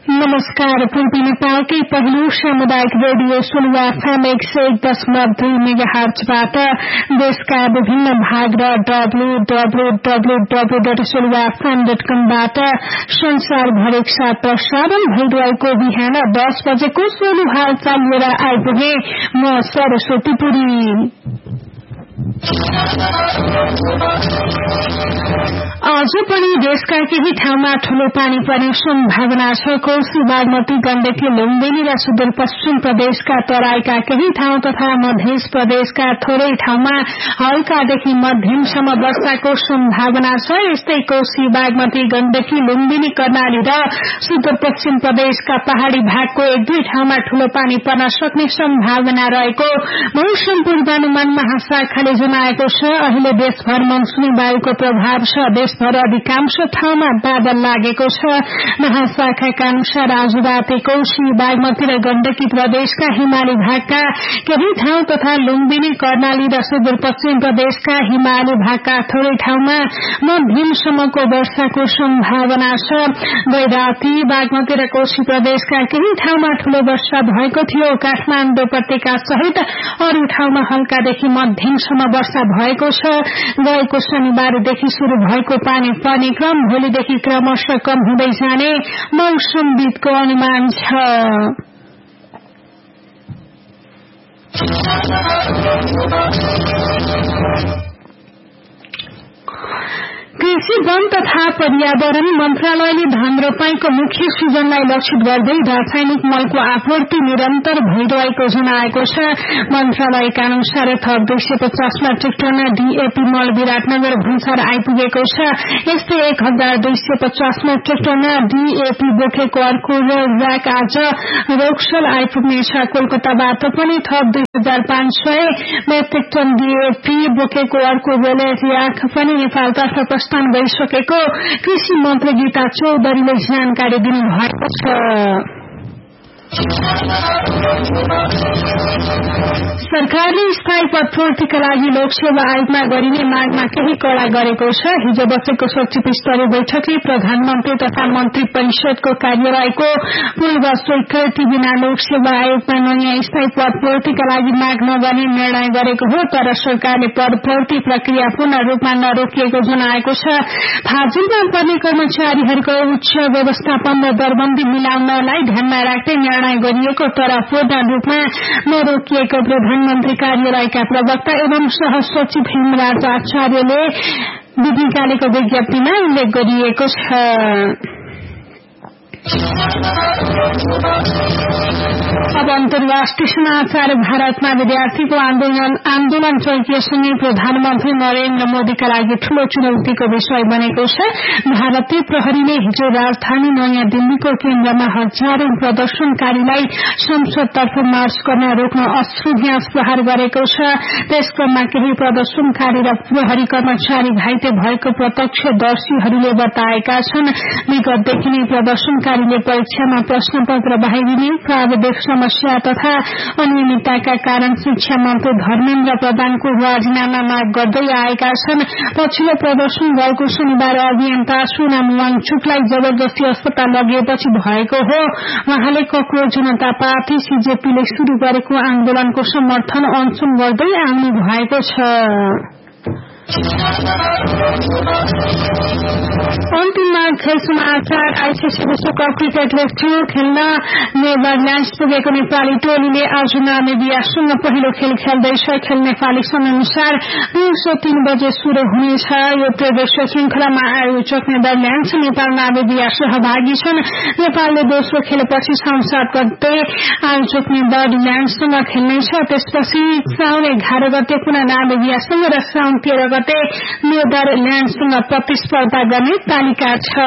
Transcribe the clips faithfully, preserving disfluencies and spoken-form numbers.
नमस्कार। पूर्वी नेपालकै पहिलो सामुदायिक रेडियो सोलुवा एफएम एक सय एक दशमलव दुई मेगाहर्जबाट देशका विभिन्न भाग र W W W W dot सोलुवा FM dot कमबाट संसारभर एकसाथ प्रसारण भइरहेको बिहान दस बजेको सोलु हालचाल लिएर आइपुगे म सरस्वती पुरी। आज पनि देशका केही ठाउँमा ठूलो पानी पर्ने सम्भावना छ। कोशी बागमती गण्डकी लुम्बिनी र सुदूरपश्चिम प्रदेशका तराईका केही ठाउँ तथा मध्य प्रदेशका थोरै ठाउँमा हल्कादेखि मध्यमसम्म वर्षाको सम्भावना छ। यस्तै कोशी बागमती गण्डकी लुम्बिनी कर्णाली र सुदूरपश्चिम प्रदेशका पहाड़ी भागको एक दुई ठाउँमा ठूलो पानी पर्न सक्ने सम्भावना रहेको मौसम पूर्वानुमान महाशाखाले जनाएको छ। अहिले देशभर मनसुनी वायुको प्रभाव छ। देशभर अधिकांश ठाउँमा बादल लागेको छ। महाशाखाका अनुसार आज राति कोशी बागमती र गण्डकी प्रदेशका हिमाली भागका केही ठाउँ तथा लुम्बिनी कर्णाली र सुदूरपश्चिम प्रदेशका हिमाली भागका थोरै ठाउँमा मध्यमसम्मको वर्षाको सम्भावना छ। गै राति बागमती र कोशी प्रदेशका केही ठाउँमा ठूलो वर्षा भएको थियो। काठमाडौँ उपत्यका सहित अरू ठाउँमा हल्कादेखि मध्यमसम्म वर्षा भएको छ। गएको शनिबारदेखि शुरू भएको पानी पर्ने क्रम भोलिदेखि क्रमशः कम हुँदै जाने मौसमविदको अनुमान छ। कृषि वन तथा पर्यावरण मन्त्रालयले धान रोपाईको मुख्य सिजनलाई लक्षित गर्दै रासायनिक मलको आपूर्ति निरन्तर भइरहेको जनाएको छ। मन्त्रालयका अनुसार थप दुई सय पचास मेट्रिक टन डीएपी मल विराटनगर भुइँचार आइपुगेको छ। यस्तै एक हजार दुई सय पचास मेट्रिक टन डीएपी बोकेको अर्को र्याक आज रोक्सल आइपुग्नेछ। कोलकाताबाट पनि थप दुई हजार पाँच सय मेट्रिक टन डीएपी बोकेको अर्को रेल र्याक पनि नेपालतर्फ प्रस्थान भइसकेको कृषि मन्त्री गीता चौधरीले जानकारी दिनुभएको छ। सरकारले स्थायी पदपूर्तिका लागि लोकसेवा आयोगमा गरिने मागमा केही कड़ा गरेको छ। हिजो बसेको सचिव स्तरीय बैठकले प्रधानमन्त्री तथा मन्त्री परिषदको कार्यालयको पूर्व स्वीकृति बिना लोकसेवा आयोगमा नयाँ स्थायी पदपूर्तिका लागि माग नगर्ने निर्णय गरेको हो। तर सरकारले पदपूर्ति प्रक्रिया पूर्ण रूपमा नरोकिएको जनाएको छ। फाजिलमा पर्ने कर्मचारीहरूको उच्च व्यवस्थापन र दरबन्दी मिलाउनलाई ध्यानमा राख्दै निर्णय गरिएको तर पूर्ण रूपमा नरोकिएको प्रधानमन्त्री कार्यालयका प्रवक्ता एवं सहसचिव हेमराज आचार्यले निकालेको विज्ञप्तिमा उल्लेख गरिएको छ। अब अन्तर्राष्ट्रिय समाचार। भारतमा विद्यार्थीको आन्दोलन आन्दोलन चौकिएसँगै प्रधानमन्त्री नरेन्द्र मोदीका लागि ठूलो चुनौतीको विषय बनेको छ। भारतीय प्रहरीले हिजो राजधानी नयाँ दिल्लीको केन्द्रमा हजारौं प्रदर्शनकारीलाई संसदतर्फ मार्च गर्न रोक्न अश्रु ग्यास प्रहार गरेको छ। त्यसक्रममा केही प्रदर्शनकारी र प्रहरी कर्मचारी घाइते भएको प्रत्यक्षदर्शीहरूले बताएका छन्। विगतदेखि नै प्रदर्शनकारी परीक्षामा प्रश्न पत्र बाहिरिने प्राविधिक समस्या तथा अनियमितताका कारण शिक्षा मन्त्री धर्मेन्द्र प्रधानको राजीनामा माग गर्दै आएका छन्। पछिल्लो प्रदर्शन गएको शनिबार अभियन्ता सोनाम वाङचुकलाई जबरजस्ती अस्पताल लगिएपछि भएको हो। उहाँले कक्रो जनता पार्टी सीजेपीले शुरू गरेको आन्दोलनको समर्थन अनसन गर्दै आउनु भएको छ। अन्तिममा खेल समाचार। आईसीसी विश्वकप क्रिकेट लीग टू खेल्न नेदरल्याण्ड्स पुगेको नेपाली टोलीले आज नामिबियासँग पहिलो खेल खेल्दैछ। खेल नेपाली समयअनुसार दिउँसो तीन बजे शुरू हुनेछ। यो त्रिदेशीय श्रृंखलामा आयोजक नेदरल्याण्ड्स नेपाल नामिबिया सहभागी छन्। नेपालले दोस्रो खेलपछि साउन सात गते आयोजक नेदरल्याण्ड्ससँग खेल्नेछ। त्यसपछि साउन एघार गते पुनः नामिबियासँग र साउन तेह्र गते नेदरल्याण्ड्ससँग प्रतिस्पर्धा गर्ने तालिका छ।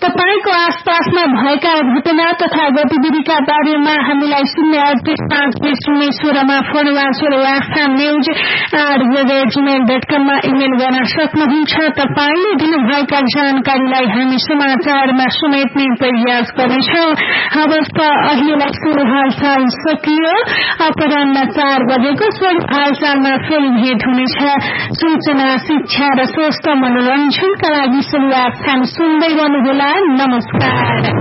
तपाईको आसपासमा भएका घटना तथा गतिविधिका बारेमा हामीलाई शून्य अडतिस पाँच बीस शून्य सोह्रमा फोन वा सोह्र न्यूज आठ बजे जीमेल डट कममा इमेल गर्न सक्नुहुन्छ। तपाईले दिनुभएका जानकारीलाई हामी समाचारमा समेट्ने प्रयास गर्नेछौं। हवस् त अहिलेलाई सुरु हालचाल सकियो। अपराह्न चार बजेको सुरु हालचालमा फेरि भेट हुनेछ। सूचना, शिक्षा र स्वस्थ मनोरञ्जनका लागि सुरुवात सुन्दै गर्नुहोला। नमस्कार।